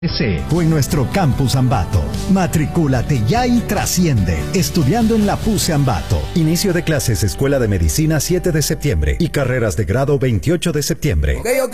o en nuestro campus Ambato. Matricúlate ya y trasciende, estudiando en la PUSE Ambato. Inicio de clases Escuela de Medicina 7 de septiembre y carreras de grado 28 de septiembre.